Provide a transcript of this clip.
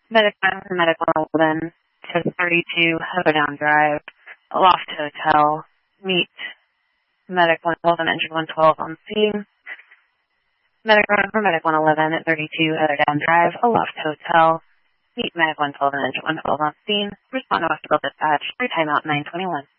Medic 1 for Medic 111 to 32 Heatherdown Drive, Aloft Hotel. Meet Medic 112 and Engine 112 on scene. Medic 1 for Medic 111 at 32 Heatherdown Drive, Aloft Hotel. Meet Medic 112 and Engine 112 on scene. Respond to hospital dispatch. Free timeout 921.